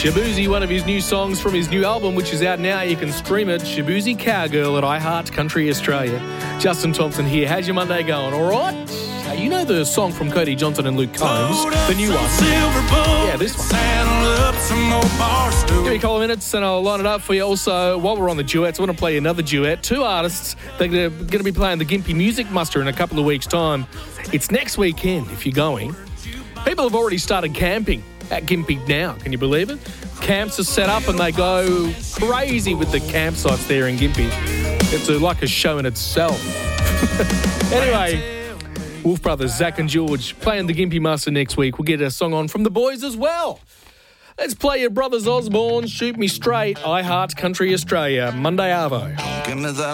Shaboozey, one of his new songs from his new album, which is out now. You can stream it, Shaboozey Cowgirl, at iHeart Country Australia. Justin Thompson here. How's your Monday going? All right? You know the song from Cody Johnson and Luke Combs, the new one? Yeah, this one. Give me a couple of minutes and I'll line it up for you. Also, while we're on the duets, I want to play another duet. Two artists. They're going to be playing the Gympie Music Muster in a couple of weeks' time. It's next weekend if you're going. People have already started camping at Gympie now. Can you believe it? Camps are set up and they go crazy with the campsites there in Gympie. It's like a show in itself. Anyway, Wolf Brothers, Zach and George, playing the Gympie Muster next week. We'll get a song on from the boys as well. Let's play your Brothers Osborne, Shoot Me Straight, iHeart Country Australia, Monday Arvo.